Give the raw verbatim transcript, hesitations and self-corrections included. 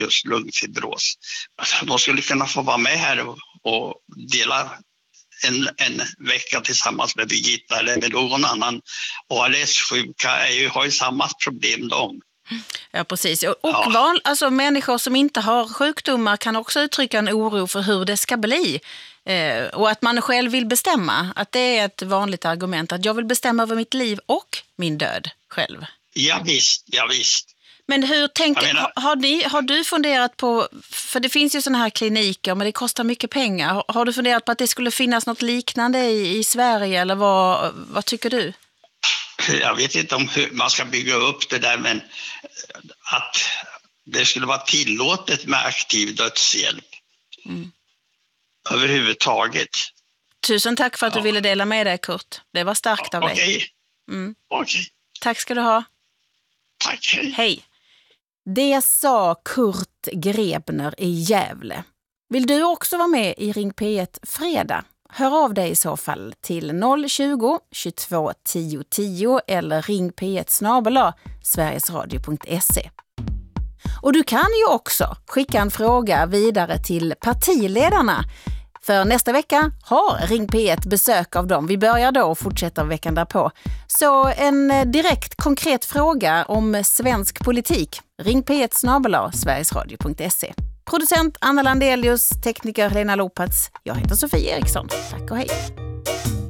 just lungfibros. Alltså, de skulle kunna få vara med här och, och dela en, en vecka tillsammans med Birgitta eller med någon annan. A L S-sjuka är ju, har ju samma problem de. Ja, precis. Och, och Ja. Van, alltså, människor som inte har sjukdomar kan också uttrycka en oro för hur det ska bli. Eh, och att man själv vill bestämma. Att det är ett vanligt argument. Att jag vill bestämma över mitt liv och min död själv. Ja visst, ja visst. Men hur tänker, menar, har, har, ni, har du funderat på, för det finns ju såna här kliniker men det kostar mycket pengar. Har, har du funderat på att det skulle finnas något liknande i, i Sverige eller vad, vad tycker du? Jag vet inte om hur man ska bygga upp det där, men att det skulle vara tillåtet med aktiv dödshjälp. Mm. Överhuvudtaget. Tusen tack för att ja. du ville dela med dig, Kurt. Det var starkt av okay. dig. Mm. Okej. Tack ska du ha. Tack, hej. Hej. Det sa Kurt Grebner i Gävle. Vill du också vara med i Ring P ett fredag? Hör av dig i så fall till noll tjugo, tjugotvå, tio, tio eller ring p ett snabel-a sverigesradio punkt se. Och du kan ju också skicka en fråga vidare till partiledarna. För nästa vecka har Ring P ett besök av dem. Vi börjar då och fortsätter veckan därpå. Så en direkt konkret fråga om svensk politik. Ring p ett snabel-a sverigesradio punkt se. Producent Anna Landelius, tekniker Lena Lopatz. Jag heter Sofie Eriksson. Tack och hej.